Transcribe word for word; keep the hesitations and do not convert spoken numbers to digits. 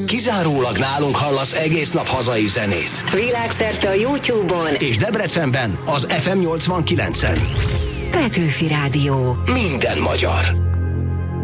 Kizárólag nálunk hallasz egész nap hazai zenét. Világszerte a YouTube-on és Debrecenben az ef em nyolcvankilencen. Petőfi Rádió. Minden magyar.